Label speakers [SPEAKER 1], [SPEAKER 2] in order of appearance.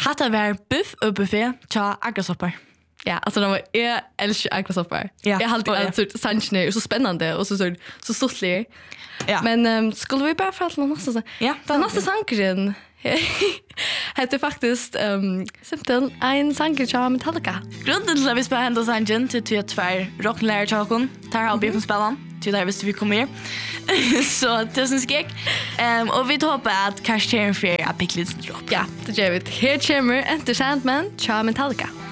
[SPEAKER 1] Hatta var buff och buffé tja aggresoppar.
[SPEAKER 2] Ja, alltså jag älskar aggresoppar.
[SPEAKER 1] Ja,
[SPEAKER 2] jag har alltid alltid sanchne och så spännande och så stoltlig.
[SPEAKER 1] Ja.
[SPEAKER 2] Men skulle vi bara få till nästa?
[SPEAKER 1] Ja,
[SPEAKER 2] den nästa sankren. Det är faktiskt simpelt en sankre av Metallica.
[SPEAKER 1] Grunden till att vi spelar hända sangen till att tvär rocklärare tjockan tar halv på spelan. Till där visste vi kommer. Så tusen skäck. Och vi hoppas att kanske en för att pickla drop.
[SPEAKER 2] Ja, det gör vi. Här kommer Enter Sandman av Metallica.